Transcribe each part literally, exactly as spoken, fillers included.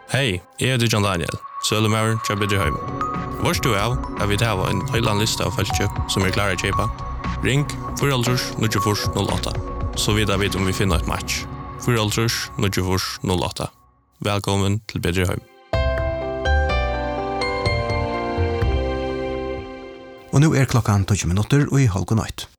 Hej, jeg heter John Daniel, sølumæver til Bedreheim. Vårs du er, er vi til en høyland liste av feltkjø som er klare å kjøpe. Ring fire null fire null åtta, så videre vet om vi finner et match. fire null fire null åtta. Velkommen til Bedreheim. Og nå er klokkan tolv minutter og i halv god natt.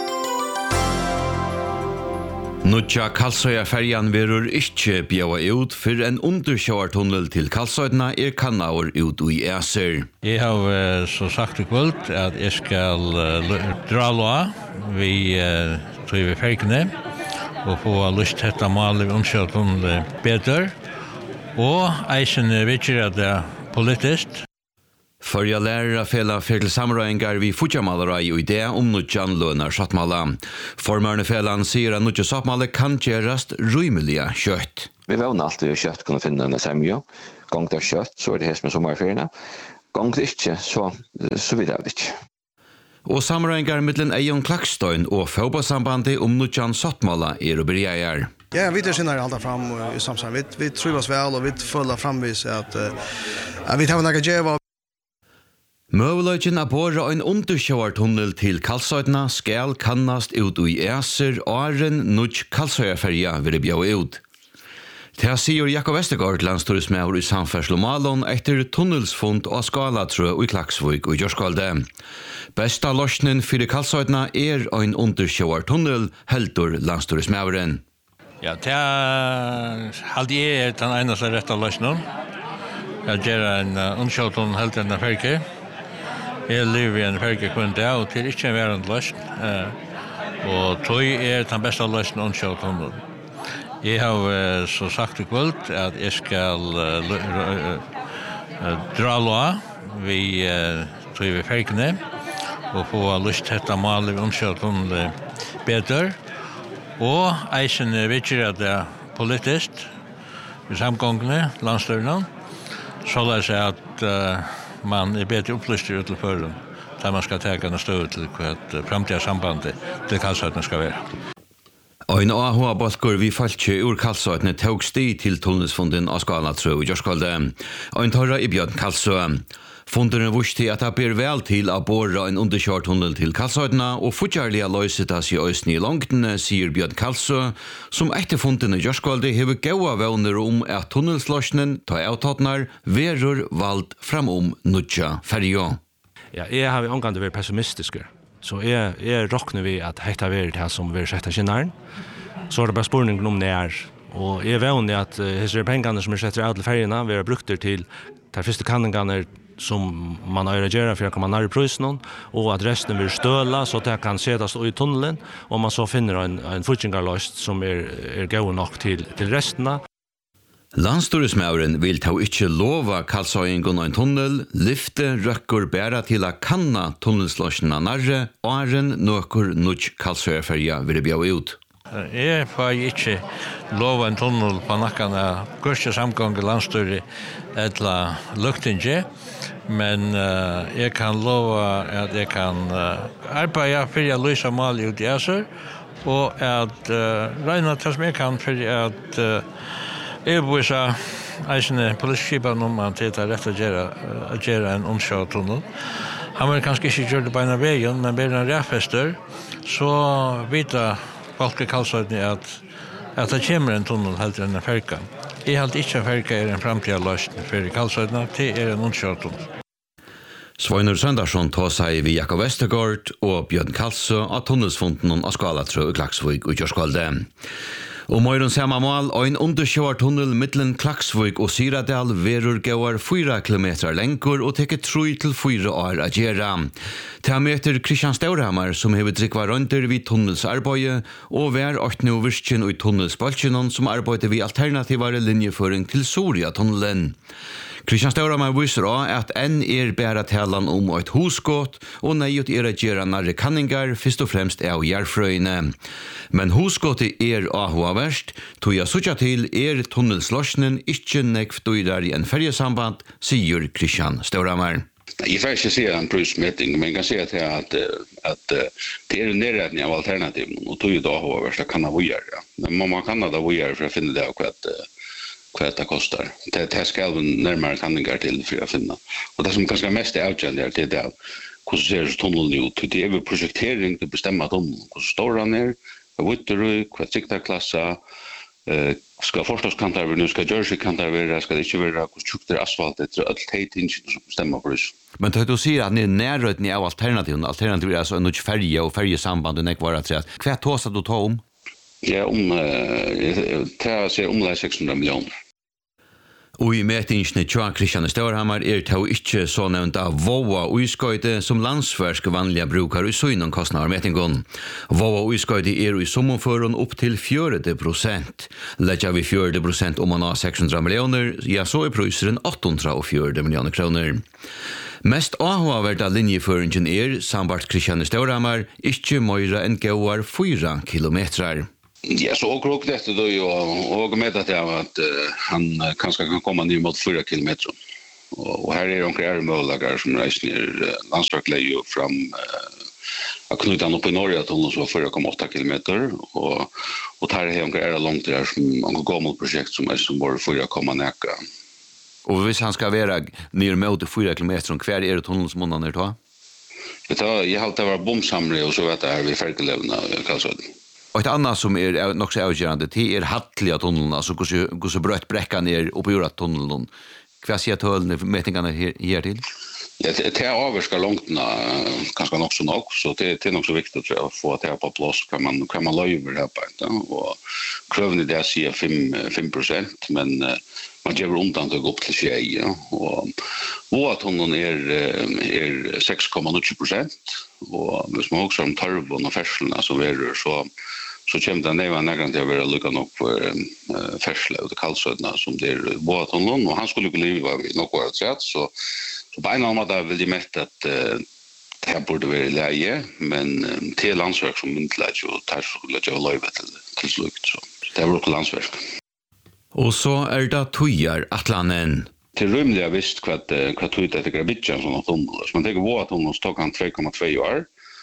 Nutja Kalsøya-ferjan verur ikkje bjaua ut for en undersjåartunnel til Kalsøyna er kannaur ut i Eser. Jeg har uh, så sagt i kvöld at jeg skal uh, dra loa vi uh, tog vi ferkene og få lyst hetta mal i undersjåartunnel bedre og eisen vidtjer det politisk. Førja lærere fela fyrir samrøyngar vi futjamalarei og idé om nutjan lønar sattmala. Formørne felan sier at nutja sattmala kan gjerast rymeliga kjøtt. Vi vevner alltid kjøtt kunne finne denne semja. Gang det er kjøtt, så er det hest med sommerferiene. Gang det ikke, så, så videre det ikke. Og samrøyngar mittlen Eion Klakstøyn og Faubasambandet om nutjan sattmala er å bergeier. Ja, vi tar sinne alltid fram i samsang. Vi, vi tror oss vel, og vi føler framvis at, at vi tar noe djeva. Møveløgjen av båra en undersjåartunnel til Kalsøyna skal kannast ut i Eser og Aren nutj Kalsøyaferja vil bjau ut. Det sier Jakob Vestergaard, landsturismeur i Samferdsel og Malon, etter tunnelsfund og skalatrø i Klaksvik og Gjørskalde. Besta løsningen for Kalsøyna er en undersjåartunnel, heldur landsturismeuren. Ja, det er halde jeg er den eneste rette løsningen. Jeg gjør en undersjåartunnel helt enn ferke. Jeg lever i en ferge kun det, og til ikke en verand løsning. Og tog er den beste løsningen unnskyld tunnel. Jeg har så sagt i kvöld at jeg skal dra loa vi tog vi fergene og få lyst hetta mal i unnskyld tunnel bedre. Og eisen vidtjer det politisk i samgångene, landstyrene, så la jeg at uh, man er bedre opplyst i utelføren der man skal tega en støy til hva fremtida sambandet til Kalsøyna skal være. Ein A H A-balkur vi falskje ur Kalsøyna tog sti til tunnelsfunden av Skalatrø i Gjørskalde. Ein torra i Bjørn Kalsø. Funderen vusti at det ber vel til å borra en underkjørtunnel til Kalsøyna og futjarliga løysetas i øysni i langtene, sier Bjørn Kalsø, som etter funden i Gjørskalde hever gaua vevner om at tunnelsløsnen ta avtatnar verur vald fram om nutja ferja. Ja, jeg har omgående vært pessimistiske. Så jeg, jeg råkner vi at hekta vært det som vi sett av kinnaren. Så er det bare spurningen om det er. Og jeg er vanlig at disse pengene som er sett av til ferjene vi har brukt til de første kanningene som man har reagerat för att komma nær i prisen och att resten vill stöla så att det kan sättas i tunneln och man så finner en en futchingarlöst som är är god nog till till resterna. Landsturismeuren vil ta ikkje lova Kalsøyen en tunnel, lyfte røkker bæra til a kanna tunnelslåsjena narre, og aren nøkker nutj Kalsøyaferja vil bjau ut. Jeg får ikke lova en tunnel på nakkan av kurset samgang i landstyret etla luktinje, men uh, jeg kan lova at jeg kan uh, arbeide for å løse mal ut i Eser, og at uh, regna til som jeg kan for at uh, jeg bøysa eisene politiskipen om at det er rett å gjøre, uh, gjøre en omkjørtunnel. Han vil kanskje ikke gjøre det beina veien, men bedre en ræfester, så vita folk i Kalsøyna at, at det kommer en tunnel helt enn en ferka. Jeg har ikke ferka er en fremtida løsning for Kalsøyna, det er en omkjørtunnel. Sveinur Søndarsson tar seg vi Jakob Vestergaard og Bjørn Kalsø av tunnelsfunden av Skalatrø i Klaksvik og Gjørskalde. Og morgon samma mål, ein undersjåartunnel mittlen Klaksvik og Syradal verur gauar fyra kilometer lengur og teker tre til fyra år a gjera. Ta møter Kristian Staurhamar som hever drikva rønder vid tunnelsarbeid og vær åttne og virkjen og tunnelsbalkjenon som arbeider vid alternativare linjeføring til Soria-tunnelen. Kristian Staurhamar viser også at enn er bæra talan om et husgått og nøyot er at gjøre narre kanningar først og fremst av jærfrøyene. Men husgåttet er avhåverst, tog jeg sutja til er tunnelslåsnen ikke nekv døyrar i en ferjesamband, sier Kristian Staurhamar. Jeg får ikke si en prøvsmetting, men jeg kan si at, at, at det er en nedredning av alternativen, og tog jeg da avhåverst, det kan ha vujer. Ja. Men man kan ha da vujer for å finne det akkurat vad det kostar. Det, det ska vi närmare kanningar till för att finna. Och det som kanske mest är avgörande är det där hur ser tunneln ut. Det är projektering till bestämma tunneln. Hur stor den är, vad vitteruk, vad siktarklassa, eh, ska förståskantar vi nu, ska jerseykantar vi, ska det inte vara hur tjockt är asfaltet, det är allt hej ting som bestämmer på det. Men du säger att ni är närrötning av alternativen, alternativen är alltså en färja och färjesamband och nekvara tre. Vad tåsar du ta om? Ja, om, eh, det ser omlai sexhundra miljoner. Og i metingsne tja Kristian Størhammar er tau ikkje så nevnt av Voa uiskøyde som landsversk vanlige brukar i søgnen kostnader metingon. Voa uiskøyde er i sommerføren opp til fjørde prosent. Letja vi fjørde prosent om man har sexhundra millioner, ja så er prøyseren åttahundra og fjørde millioner kroner. Mest avhåverda linjeføringen er, sambart Kristian Størhammar, ikkje møyra enn gauar fyra kilometrar. Ja, så och och detta då ju och med att jag att uh, han uh, kanske kan komma ner mot fyra kilometer. Och, och här är de kvar möjliga som reser ner uh, landskapsläge ju fram uh, att knyta upp i Norge att hon så fyra komma åtta kilometer och och här är de kvar långt där som en gammalt projekt som är som bara fyra komma näka. Och hvis han ska vara ner mot fyra kilometer och kvar är det tunneln som han är då? Vet jag jag har alltid varit bomsamre och så vet jag vi färgelevna kanske. Och ett annat som är nog så avgörande det är hattliga tunneln, alltså hur så brött bräckan ner upp i jorda tunneln. Vad säger tunneln mätningarna här, här till? Ja, det är avvarska långt kanske nog så nog, så det, det är nog så viktigt att få det här på plats. Kan man, kan man löjver det här på inte? Och kröven i det säger fem procent, men man ger undan att gå upp till tjej. Ja. Och våra tunneln är, är sex komma noll procent. Och hvis man också om torven och färslarna så är det så så kommer det ner nägran till att vara lycka nog för uh, färslar och kallsödna som det är våra tunneln. Och han skulle leva vid något år trätt, så så på en annan måte vill de mäta att uh, det här borde vara läge, men um, till landsverk som inte lär ju tar skulle jag löjva till, till slukt. Så, så det är också landsverk. Och så är det Tujar Atlanen. Till rymliga visst vad vad tog det till Bitchan som tunnel. Så man tänker på att hon stod kan två komma två år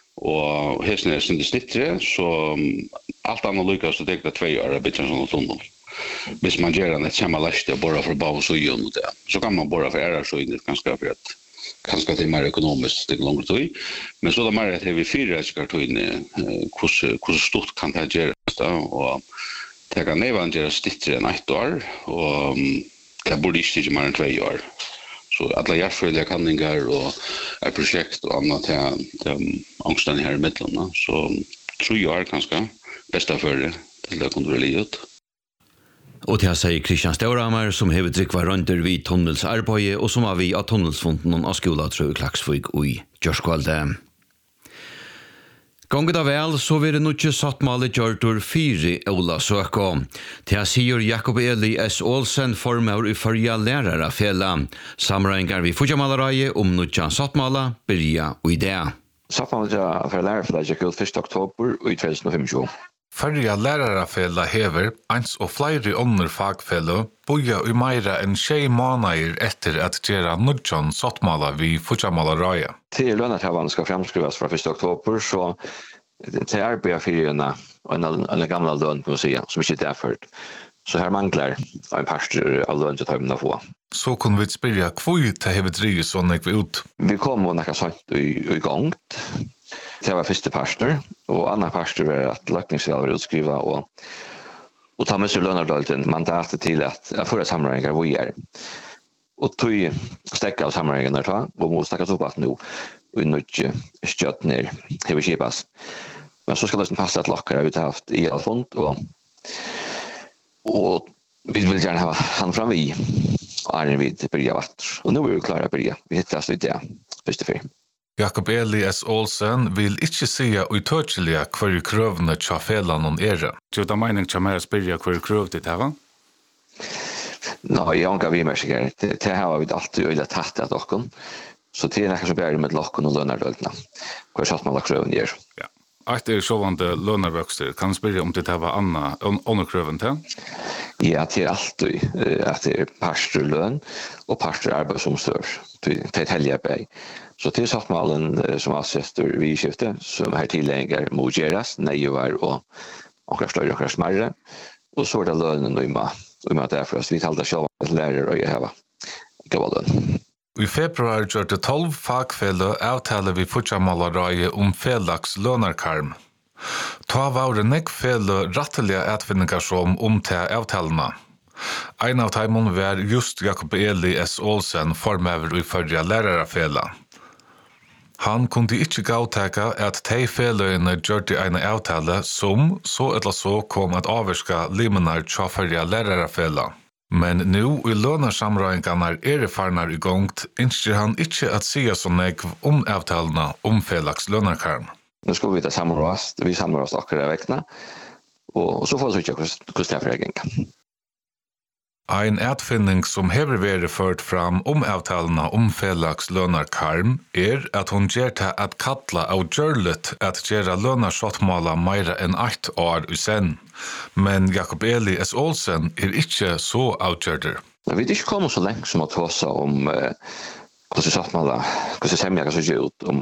och hästen är sin snittre så um, allt annat lyckas så det två år Bitchan som tunnel. Hvis man gör en ett samma last bara för bara så gör det. Så kan man bara för ära så in ganska för att kanske det är mer ekonomiskt det långt tid. Men så där mer att vi fyra ska ta in hur hur stort kan det göra och det kan även göra snittre än ett år och um, det borde inte mer än två år. Så alla hjärtfölja kanningar och ett projekt och annat här, de ångstan här i mittlen. Så tror jag är ganska bästa för det till det kunde bli ut. Och det säger Kristian Størhammar som hever drickvar runder vid tunnelsarbeid och som har vi av tunnelsfonden av skola tror i Klaksvik og i Gjørskvalde. Gånget av vel, så vil det ikke satt malet gjørtur fire Ola søka. Til sier Jakob Eli S. Olsen formør i førja lærere fela. Samrengar vi fotjamalereie om nødja satt malet, byrja og idea. Sattmalet for lærere fela gikk ut første oktober i tjugo tjuefem. Førja lærerafela hever, eins og flere ånder fagfela, boja i meira enn tjei måneder etter at gjera nødjan sattmala vi fotjamalereie. Til lønnetravan skal fremskrivas fra første oktober, så til arbeider fyrjene og en, en gamla lønn på siden, som ikke er ført. Så her mangler en pastor av lønn til tøymene få. Så kunne vi spyrja hvor til hever drivet sånn ikke ut? Vi kom og nekka sånt i, i gang. Det var første pastor, og andre pastor var at løkningssel var utskriva og, og ta med seg lønnerdølten mandatet til at jeg får sammenregninger hvor jeg er. Og tog stekka av sammenregningene ta, og må stekka opp at nå, og nødje stjøtt ned, hever kjipas. Men så skal det passe at lokkere ut haft i alle fond, og, og vi vil gjerne ha han fram vi, og er en vid byrja vatt. Og nå er vi klare å byrja. Vi hittar oss ut det, første fyr. Jakob Eli S. Olsen vil ikke sige utøtselige hver krøvene tja felan og ære. Så det er mening tja mer spyrja hver krøv ditt her, va? Nå, jeg anker vi mer sikkert. Det her har vi alltid øyla tatt av dokken. Så det er nekker som bærer med lokken og lønnerdøltene. Hver satt man la krøven gjør. Ja. Eit er sjåvande lønnervøkster. Kan du spyrja om det her var anna underkrøven til? Ja, det er alltid at det er pastorlønn og pastor arbeidsomstør. Det er et helgjebeg. Så til sattmalen som avsetter vi skiftet, som her tilgjenger må gjøres, nøyvar og akkurat større og akkurat smarre. Og så er det lønnen og och med därför så vi kallar själva ett lärare och jag har gavallen. I februar gjør det tolv fagfelle avtale vi Futsjamalareie om felags lønarkarm. Ta var det nekk fele rattelige etfinningar som omta avtalena. Ein av taimon var just Jakob Eli S. Olsen, formøver i førja lærarafela. Han kunde ikke gauteka at tei feløyene gjørte ein avtale som, så eller så, kom at avvirska limenar tja førja lærarafela. Men nu i lønarsamrøyngarna er farnar i gongt, innskjer han ikke at sia så nekv om avtalena om felags lønarkarm. Nu ska vi ta samråst, vi samråst akkurat vekna, og så får vi ikke hvordan det er for egen. Ein etfinning som hever vært ført fram om avtalena om felags lønarkarm er at hon gjerta at kalla av gjørlet at gjera lønarsottmala meira enn eitt år i sen. Men Jakob Eli S. Olsen er ikkje så avgjørder. Vi er ikke kommet så lengt som å ta seg om hvordan sottmala, hvordan semja kan se ut om